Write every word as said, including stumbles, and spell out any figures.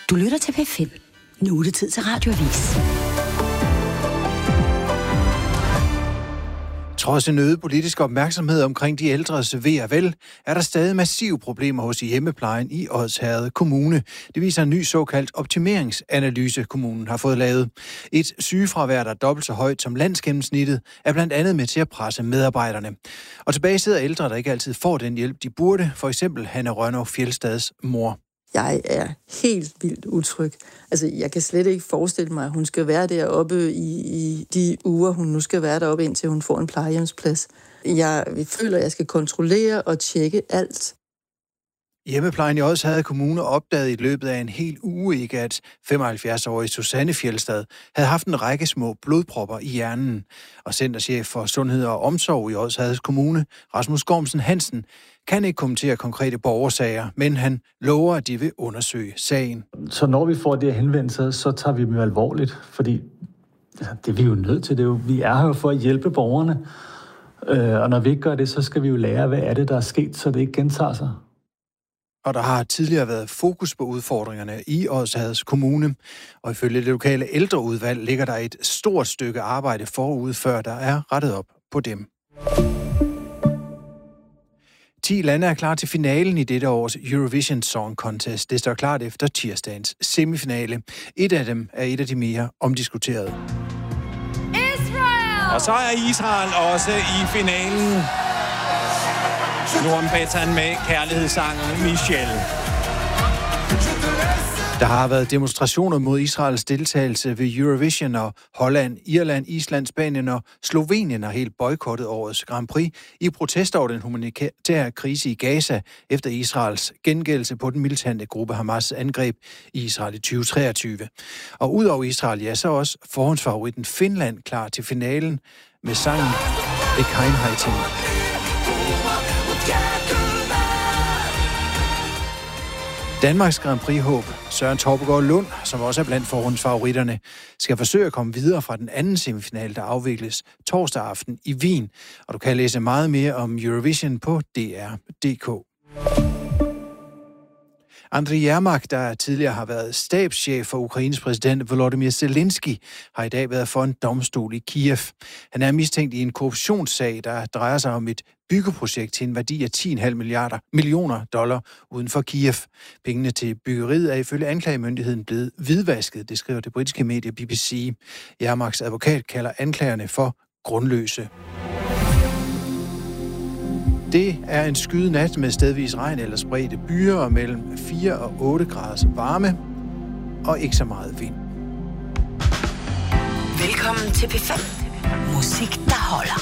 Du lytter til P fem. Nu er det tid til Radioavis. Trods en øget politisk opmærksomhed omkring de ældres ve og vel, er der stadig massive problemer hos hjemmeplejen i Odsherred Kommune. Det viser en ny såkaldt optimeringsanalyse, kommunen har fået lavet. Et sygefravær, der er dobbelt så højt som landsgennemsnittet, er blandt andet med til at presse medarbejderne. Og tilbage sidder ældre, der ikke altid får den hjælp, de burde. For eksempel Hanne Rønnow Fjeldstads mor. Jeg er helt vildt utryg. Altså, jeg kan slet ikke forestille mig, at hun skal være deroppe i, i de uger, hun nu skal være deroppe, indtil hun får en plejehjemsplads. Jeg føler, at jeg skal kontrollere og tjekke alt. Hjemmeplejen i Odsherred Kommune opdagede i løbet af en hel uge ikke, at femoghalvfjerds-årige Susanne Fjeldstad havde haft en række små blodpropper i hjernen. Og centerchef for Sundhed og Omsorg i Odsherred Kommune, Rasmus Gormsen Hansen, kan ikke kommentere konkrete borgersager, men han lover, at de vil undersøge sagen. Så når vi får det henvendelser, så tager vi dem alvorligt, fordi det er vi jo nødt til. Det jo, vi er her jo for at hjælpe borgerne, og når vi ikke gør det, så skal vi jo lære, hvad er det, der er sket, så det ikke gentager sig. Og der har tidligere været fokus på udfordringerne i Odsherred Kommune, og ifølge det lokale ældreudvalg ligger der et stort stykke arbejde forud, før der er rettet op på dem. ti lande er klar til finalen i dette års Eurovision Song Contest. Det står klart efter tirsdagens semifinale. Et af dem er et af de mere omdiskuterede. Israel! Og så er Israel også i finalen. Norm Bettan med kærlighedssangen Michelle. Der har været demonstrationer mod Israels deltagelse ved Eurovision, og Holland, Irland, Island, Spanien og Slovenien har helt boykottet årets Grand Prix i protest over den humanitære krise i Gaza efter Israels gengældelse på den militante gruppe Hamas' angreb i Israel i tyve treogtyve. Og udover Israel, ja, så også forhåndsfavoritten Finland klar til finalen med sangen Ik Einheiten. Danmarks Grand Prix-håb, Søren Torpegaard Lund, som også er blandt forhåndsfavoritterne, skal forsøge at komme videre fra den anden semifinale, der afvikles torsdag aften i Wien. Og du kan læse meget mere om Eurovision på D R punktum d k. Andriy Yermak, der tidligere har været stabschef for Ukraines præsident Volodymyr Zelensky, har i dag været for en domstol i Kiev. Han er mistænkt i en korruptionssag, der drejer sig om et byggeprojekt til en værdi af ti komma fem milliarder millioner dollar uden for Kiev. Pengene til byggeriet er ifølge anklagemyndigheden blevet hvidvasket, det skriver det britiske medie B B C. Yermaks advokat kalder anklagerne for grundløse. Det er en skyet nat med stedvis regn eller spredte byer og mellem fire og otte graders varme og ikke så meget vind. Velkommen til P fem. Musik, der holder.